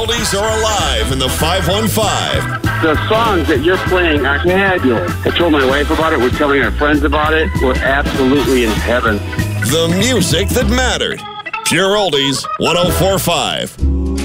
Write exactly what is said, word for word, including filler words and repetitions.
Oldies are alive in the five one five. The songs that you're playing are fabulous. I told my wife about it. We're telling our friends about it. We're absolutely in heaven. The music that mattered. Pure Oldies, one oh four point five.